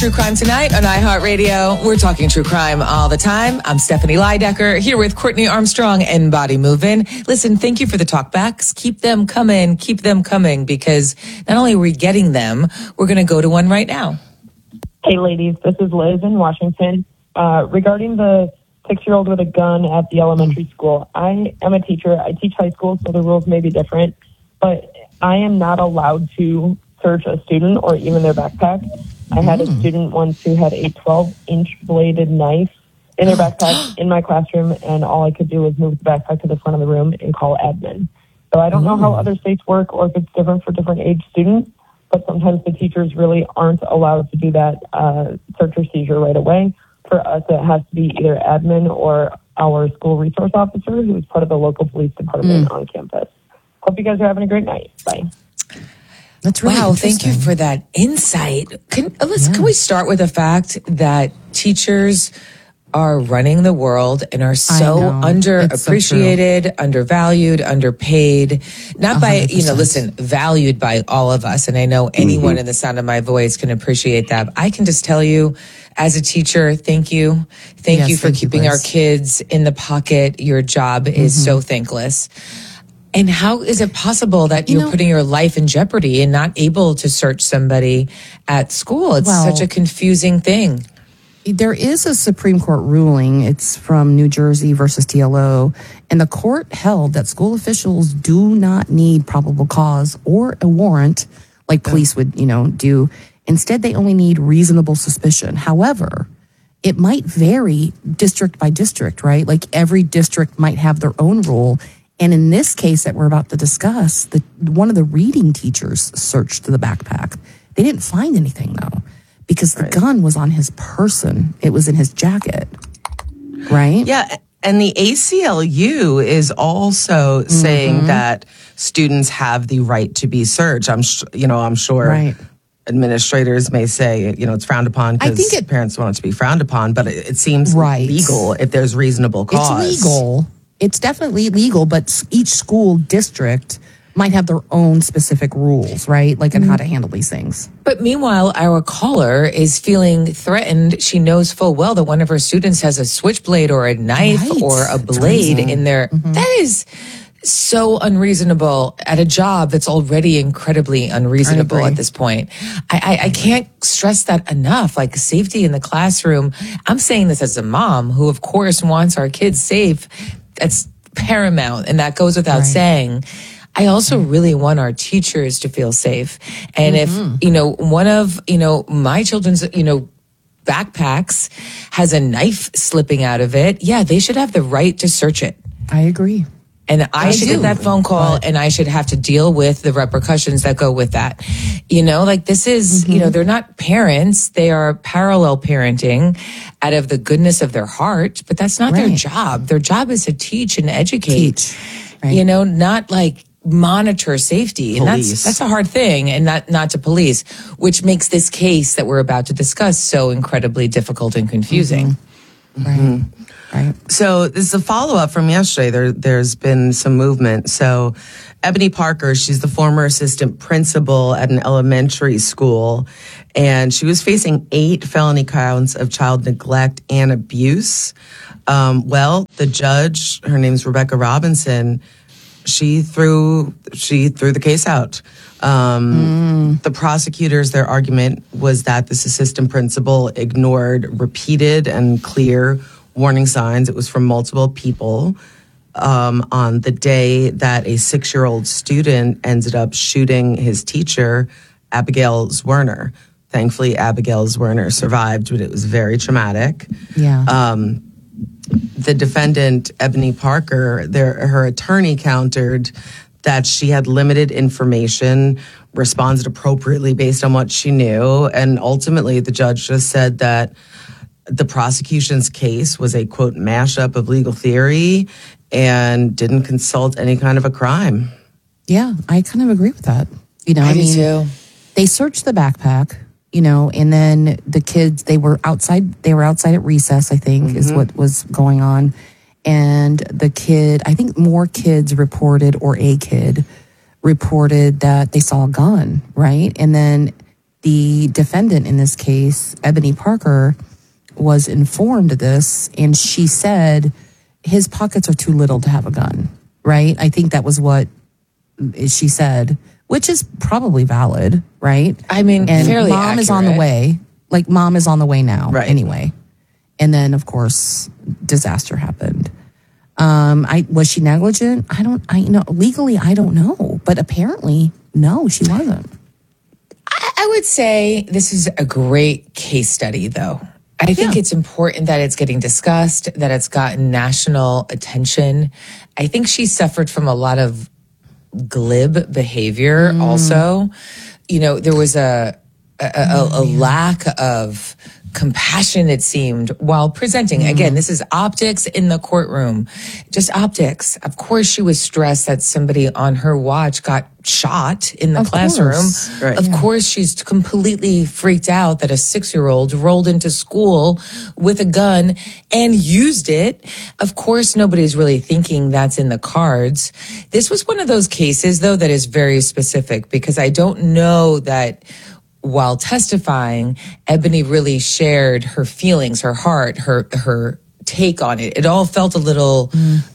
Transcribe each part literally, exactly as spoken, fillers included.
True Crime Tonight on iHeartRadio. We're talking true crime all the time. I'm Stephanie Leidecker here with Courtney Armstrong and Body Movin'. Listen, thank you for the talkbacks. Keep them coming. Keep them coming because not only are we getting them, we're going to go to one right now. Hey, ladies. This is Liz in Washington. Uh, regarding the six-year-old with a gun at the elementary school, I am a teacher. I teach high school, so the rules may be different. But I am not allowed to search a student or even their backpack. I had a student once who had a twelve-inch bladed knife in their backpack in my classroom, and all I could do was move the backpack to the front of the room and call admin. So I don't know how other states work or if it's different for different age students, but sometimes the teachers really aren't allowed to do that uh, search or seizure right away. For us, it has to be either admin or our school resource officer, who is part of the local police department mm. on campus. Hope you guys are having a great night. Bye. That's really wow, thank you for that insight. Can, Alyssa, yeah. can we start with the fact that teachers are running the world and are so underappreciated, so undervalued, underpaid, not by, one hundred percent. You know, listen, valued by all of us. And I know anyone mm-hmm. in the sound of my voice can appreciate that. I can just tell you, as a teacher, thank you. Thank yes, you for thank keeping you, our kids in the pocket. Your job mm-hmm. is so thankless. And how is it possible that you're you know, putting your life in jeopardy and not able to search somebody at school? It's well, such a confusing thing. There is a Supreme Court ruling. It's from New Jersey versus T L O. And the court held that school officials do not need probable cause or a warrant like police would, you know, do. Instead, they only need reasonable suspicion. However, it might vary district by district, right? Like every district might have their own rule. And in this case that we're about to discuss, the, one of the reading teachers searched the backpack. They didn't find anything, though, because the right. gun was on his person. It was in his jacket, right? Yeah, and the A C L U is also mm-hmm. saying that students have the right to be searched. I'm, sh- you know, I'm sure right. administrators may say, you know, it's frowned upon because it, parents want it to be frowned upon, but it, it seems right. legal if there's reasonable cause. It's legal. It's definitely legal, but each school district might have their own specific rules, right? Like on how to handle these things. But meanwhile, our caller is feeling threatened. She knows full well that one of her students has a switchblade or a knife right. or a blade in there. Mm-hmm. That is so unreasonable at a job that's already incredibly unreasonable at this point. I, I, I can't stress that enough. Like safety in the classroom. I'm saying this as a mom who, of course, wants our kids safe. That's paramount, and that goes without right. saying. I also really want our teachers to feel safe. And mm-hmm. if, you know, one of, you know, my children's, you know, backpacks has a knife slipping out of it, yeah, they should have the right to search it. I agree. And I, I should do. get that phone call but, and I should have to deal with the repercussions that go with that. You know, like this is, mm-hmm. you know, they're not parents. They are parallel parenting out of the goodness of their heart, but that's not right. their job. Their job is to teach and educate, teach. Right. you know, not like monitor safety. And police. that's, that's a hard thing and not, not to police, which makes this case that we're about to discuss so incredibly difficult and confusing. Mm-hmm. Right. Mm-hmm. Right. So this is a follow-up from yesterday. There, there's been some movement. So Ebony Parker, she's the former assistant principal at an elementary school, and she was facing eight felony counts of child neglect and abuse. Um, well, the judge, her name's Rebecca Robinson, she threw she threw the case out. Um, mm. The prosecutors, their argument was that this assistant principal ignored repeated and clear warning signs. It was from multiple people um, on the day that a six-year-old student ended up shooting his teacher, Abigail Zwerner. Thankfully, Abigail Zwerner survived, but it was very traumatic. Yeah. Um, the defendant, Ebony Parker, their, her attorney countered that she had limited information, responded appropriately based on what she knew, and ultimately the judge just said that the prosecution's case was a, quote, mashup of legal theory and didn't consult any kind of a crime. Yeah, I kind of agree with that. You know, I, I do mean, too. They searched the backpack, you know, and then the kids, they were outside, they were outside at recess, I think, mm-hmm. is what was going on. And the kid, I think more kids reported, or a kid reported that they saw a gun, right? And then the defendant in this case, Ebony Parker, was informed of this, and she said his pockets are too little to have a gun, right? I think that was what she said, which is probably valid, right? I mean, and fairly mom accurate. is on the way. Like, mom is on the way now, Right. anyway. And then, of course, disaster happened. Um, I was she negligent? I don't. I you know legally, I don't know, but apparently, no, she wasn't. I, I would say this is a great case study, though. I think Yeah. it's important that it's getting discussed, that it's gotten national attention. I think she suffered from a lot of glib behavior also. You know, there was a a, a, a lack of compassion, it seemed, while presenting. Again, this is optics in the courtroom. Just optics. Of course, she was stressed that somebody on her watch got shot in the Of classroom. course. Right. Of Yeah. course, she's completely freaked out that a six-year-old rolled into school with a gun and used it. Of course, nobody's really thinking that's in the cards. This was one of those cases, though, that is very specific, because I don't know that while testifying, Ebony really shared her feelings, her heart, her her take on it. It all felt a little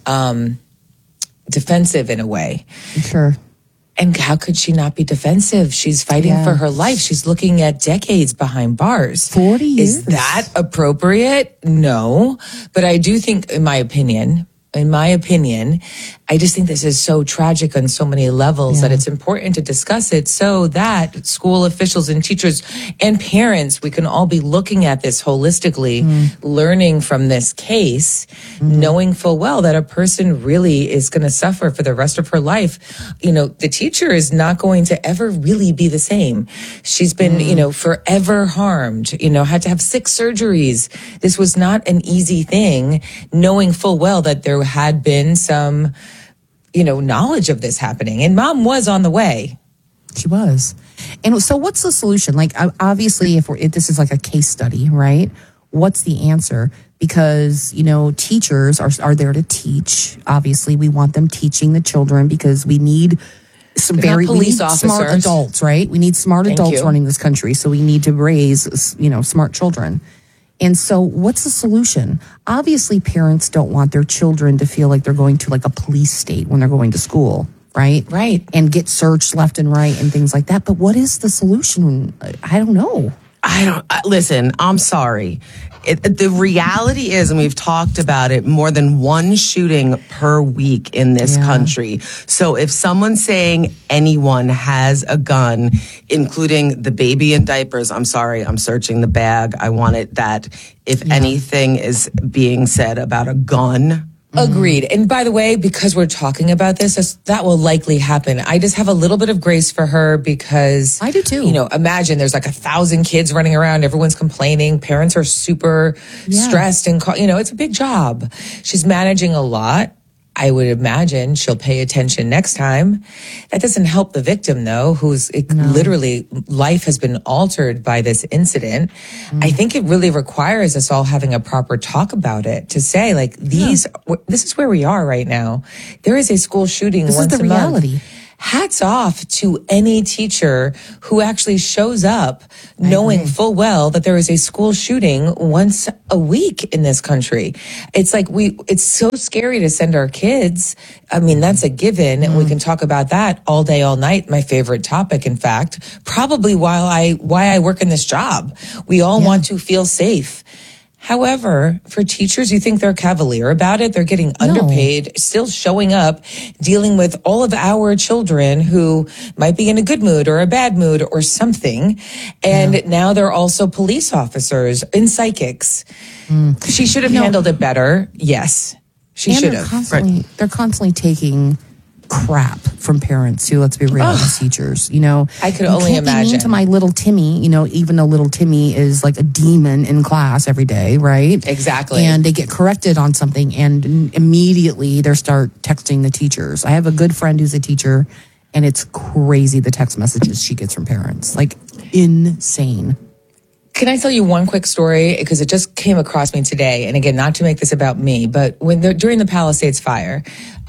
um, defensive in a way. Sure. And how could she not be defensive? She's fighting Yeah. for her life. She's looking at decades behind bars. forty years. Is that appropriate? No. But I do think, in my opinion, in my opinion, I just think this is so tragic on so many levels Yeah. that it's important to discuss it so that school officials and teachers and parents, we can all be looking at this holistically, learning from this case, knowing full well that a person really is going to suffer for the rest of her life. You know, the teacher is not going to ever really be the same. She's been, you know, forever harmed, you know, had to have six surgeries. This was not an easy thing, knowing full well that there had been some, you know, knowledge of this happening. And mom was on the way. She was. And so what's the solution? Like, o- obviously, if, we're, if this is like a case study, right? What's the answer? Because, you know, teachers are, are there to teach. Obviously, we want them teaching the children because we need some They're not very we police need smart officers. adults, right? We need smart Thank adults you. running this country. So we need to raise, you know, smart children. And so what's the solution? Obviously, parents don't want their children to feel like they're going to like a police state when they're going to school, right? Right. And get searched left and right and things like that. But what is the solution? I don't know. I don't I, listen. I'm sorry. It, the reality is, and we've talked about it, more than one shooting per week in this Yeah. country. So if someone's saying anyone has a gun, including the baby in diapers, I'm sorry, I'm searching the bag. I want it that if anything is being said about a gun, Agreed. And by the way, because we're talking about this, that's- that will likely happen. I just have a little bit of grace for her because I do too. You know, imagine there's like a thousand kids running around. Everyone's complaining. Parents are super Yeah. stressed and, ca- you know, it's a big job. She's managing a lot. I would imagine she'll pay attention next time. That doesn't help the victim, though, who's it, literally life has been altered by this incident. Mm. I think it really requires us all having a proper talk about it to say, like, these, w- this is where we are right now. There is a school shooting This is once the a month. reality. Hats off to any teacher who actually shows up knowing full well that there is a school shooting once a week in this country. It's like we, it's so scary to send our kids. I mean, that's a given. And we can talk about that all day, all night. My favorite topic, in fact, probably while I, why I work in this job. We all want to feel safe. However, for teachers, you think they're cavalier about it. They're getting underpaid, still showing up, dealing with all of our children who might be in a good mood or a bad mood or something. And now they're also police officers and psychics. She should have handled it better. Yes, she and should they're have. constantly they're constantly taking crap from parents too. Let's be real, as teachers. You know, I could you only can't be mean imagine. to my little Timmy. You know, even though little Timmy is like a demon in class every day, right? Exactly. And they get corrected on something, and immediately they start texting the teachers. I have a good friend who's a teacher, and it's crazy the text messages she gets from parents, like insane. Can I tell you one quick story? Because it just came across me today. And again, not to make this about me, but when the, during the Palisades fire, um,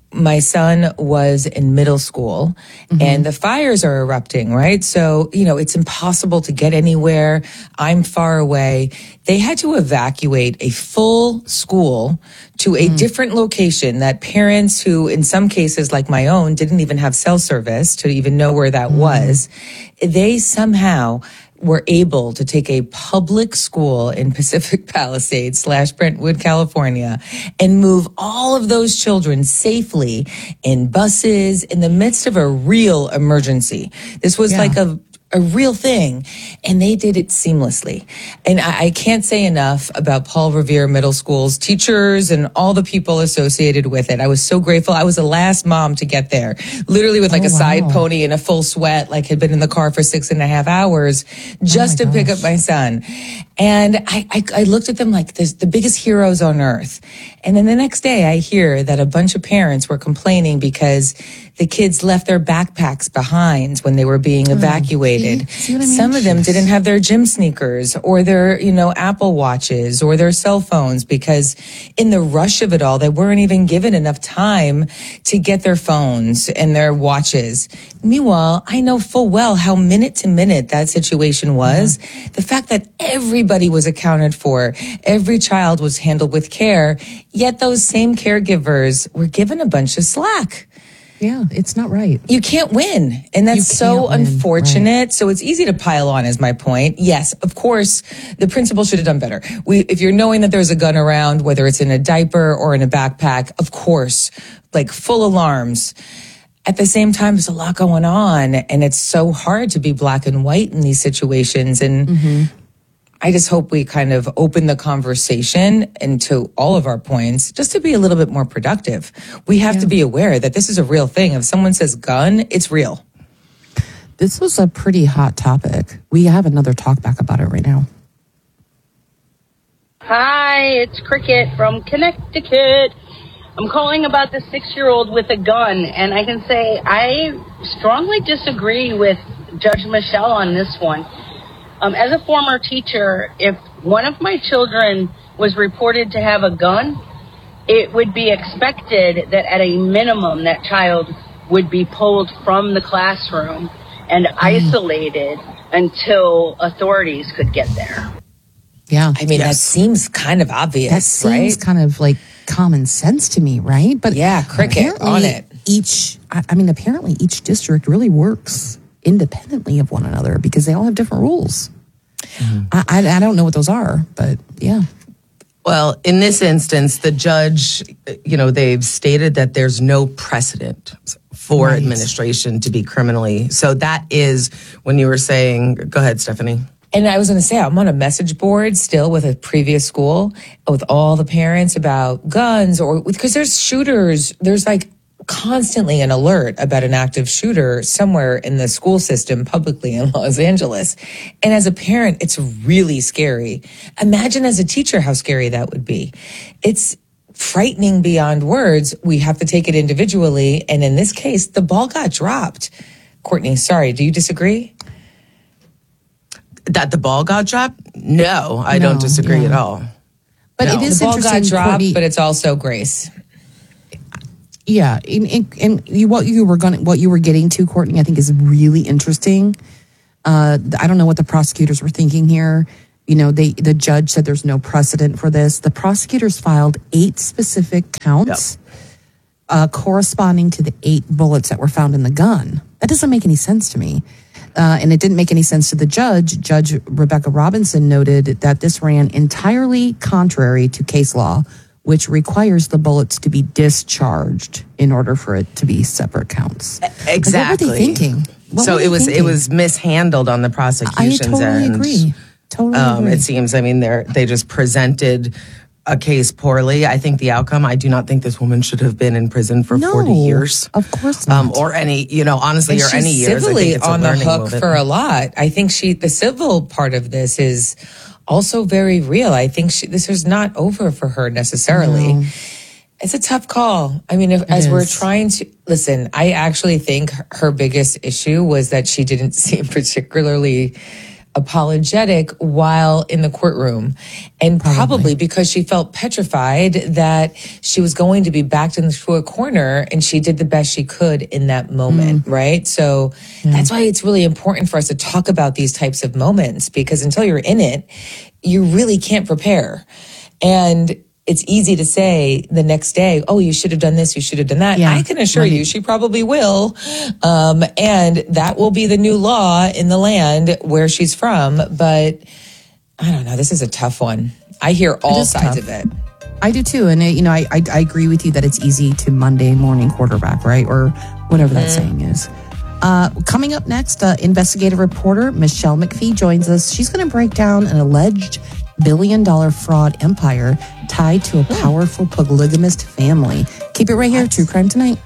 my son was in middle school mm-hmm. and the fires are erupting, right? So, you know, it's impossible to get anywhere. I'm far away. They had to evacuate a full school to a mm. different location that parents who, in some cases, like my own, didn't even have cell service to even know where that mm. was. They somehow were able to take a public school in Pacific Palisades slash Brentwood, California, and move all of those children safely in buses in the midst of a real emergency. This was yeah. like a a real thing. And they did it seamlessly. And I, I can't say enough about Paul Revere Middle School's teachers and all the people associated with it. I was so grateful. I was the last mom to get there, literally with like oh, a wow. side pony and a full sweat, like had been in the car for six and a half hours just oh to gosh. pick up my son. And I, I, I looked at them like this, the biggest heroes on earth. And then the next day I hear that a bunch of parents were complaining because the kids left their backpacks behind when they were being evacuated. Oh, see? See what I mean? Some of them didn't have their gym sneakers or their, you know, Apple Watches or their cell phones because in the rush of it all, they weren't even given enough time to get their phones and their watches. Meanwhile, I know full well how minute to minute that situation was. Yeah. The fact that everybody was accounted for, every child was handled with care, yet those same caregivers were given a bunch of slack. Yeah, it's not right. You can't win. And that's so win, unfortunate. Right. So it's easy to pile on is my point. Yes, of course, the principal should have done better. We, if you're knowing that there's a gun around, whether it's in a diaper or in a backpack, of course, like full alarms. At the same time, there's a lot going on. And it's so hard to be black and white in these situations. And mm-hmm. I just hope we kind of open the conversation into all of our points just to be a little bit more productive. We have yeah. to be aware that this is a real thing. If someone says gun, it's real. This was a pretty hot topic. We have another talk back about it right now. Hi, it's Cricket from Connecticut. I'm calling about the six-year-old with a gun, and I can say I strongly disagree with Judge Michelle on this one. Um, as a former teacher, if one of my children was reported to have a gun, it would be expected that at a minimum that child would be pulled from the classroom and mm. isolated until authorities could get there. Yeah. I mean, yes. that seems kind of obvious, That seems right? kind of like common sense to me, right? But yeah, Cricket on it. Each, I, I mean, apparently each district really works independently of one another because they all have different rules. Mm-hmm. I, I, I don't know what those are, but yeah. Well, in this instance, the judge, you know, they've stated that there's no precedent for right. administration to be criminally. So that is when you were saying, go ahead, Stephanie. And I was going to say, I'm on a message board still with a previous school with all the parents about guns or because there's shooters. There's like constantly an alert about an active shooter somewhere in the school system publicly in Los Angeles. And as a parent, it's really scary. Imagine as a teacher how scary that would be. It's frightening beyond words. We have to take it individually. And in this case, the ball got dropped. Courtney, sorry, do you disagree? That the ball got dropped? No, I no, don't disagree yeah. at all. But no. it is the ball interesting, got dropped, Courtney, but it's also grace. Yeah, and, and, and you, what you were going, what you were getting to, Courtney, I think is really interesting. Uh, I don't know what the prosecutors were thinking here. You know, they the judge said there's no precedent for this. The prosecutors filed eight specific counts yep. uh, corresponding to the eight bullets that were found in the gun. That doesn't make any sense to me. Uh, and it didn't make any sense to the judge. Judge Rebecca Robinson noted that this ran entirely contrary to case law, which requires the bullets to be discharged in order for it to be separate counts. Exactly. Like, what were they thinking? What so were they it was thinking? it was mishandled on the prosecution's end. I totally end. agree. Totally um, agree. It seems. I mean, they they just presented a case poorly. I think the outcome. I do not think this woman should have been in prison for no, forty years. Of course not. Um, or any, you know, honestly, and or any years. Civilly I think it's on a the learning hook moment. for a lot. I think she the civil part of this is also very real. I think she, this is not over for her necessarily. No. It's a tough call. I mean, if, as is. we're trying to listen, I actually think her biggest issue was that she didn't seem particularly apologetic while in the courtroom. And probably. probably because she felt petrified that she was going to be backed into a corner, and she did the best she could in that moment, mm. right? So yeah. that's why it's really important for us to talk about these types of moments, because until you're in it, you really can't prepare. And it's easy to say the next day, oh, you should have done this, you should have done that. Yeah. I can assure right. you she probably will. Um, and that will be the new law in the land where she's from. But I don't know, this is a tough one. I hear all sides tough. of it. I do too. And, it, you know, I, I I agree with you that it's easy to Monday morning quarterback, right? Or whatever that mm. saying is. Uh, coming up next, uh, investigative reporter Michelle McPhee joins us. She's going to break down an alleged billion dollar fraud empire tied to a powerful polygamist family. Keep it right here, True Crime Tonight.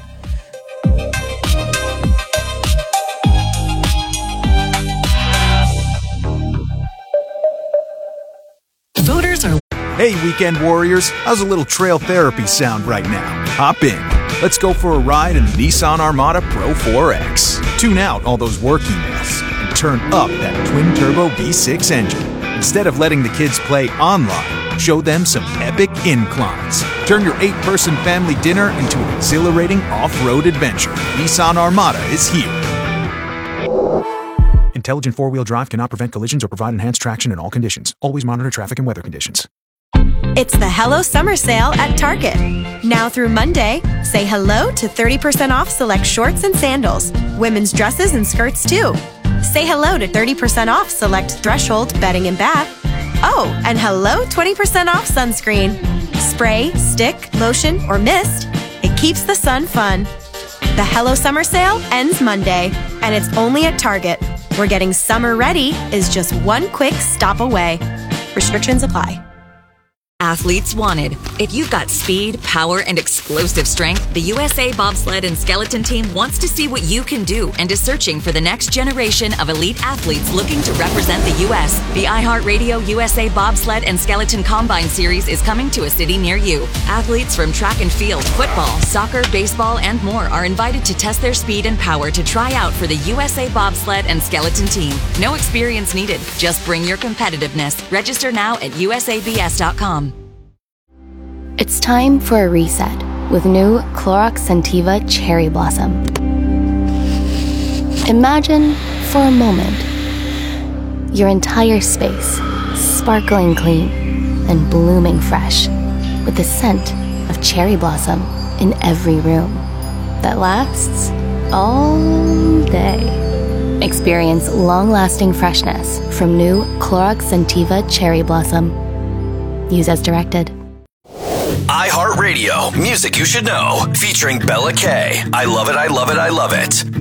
Voters are... Hey, weekend warriors, how's a little trail therapy sound right now? Hop in. Let's go for a ride in the Nissan Armada Pro four X. Tune out all those work emails and turn up that twin-turbo V six engine. Instead of letting the kids play online, show them some epic inclines. Turn your eight-person family dinner into an exhilarating off-road adventure. Nissan Armada is here. Intelligent four-wheel drive cannot prevent collisions or provide enhanced traction in all conditions. Always monitor traffic and weather conditions. It's the Hello Summer Sale at Target. Now through Monday, say hello to thirty percent off select shorts and sandals, women's dresses and skirts too. Say hello to thirty percent off select Threshold bedding and bath. Oh, and hello twenty percent off sunscreen. Spray, stick, lotion, or mist. It keeps the sun fun. The Hello Summer Sale ends Monday, and it's only at Target, where getting summer ready is just one quick stop away. Restrictions apply. Athletes wanted. If you've got speed, power, and explosive strength, the U S A Bobsled and Skeleton Team wants to see what you can do and is searching for the next generation of elite athletes looking to represent the U S The iHeartRadio U S A Bobsled and Skeleton Combine Series is coming to a city near you. Athletes from track and field, football, soccer, baseball, and more are invited to test their speed and power to try out for the U S A Bobsled and Skeleton Team. No experience needed. Just bring your competitiveness. Register now at U S A B S dot com. It's time for a reset with new Clorox Scentiva Cherry Blossom. Imagine, for a moment, your entire space sparkling clean and blooming fresh with the scent of cherry blossom in every room that lasts all day. Experience long-lasting freshness from new Clorox Scentiva Cherry Blossom. Use as directed. iHeartRadio, music you should know, featuring Bella K. I love it, I love it, I love it.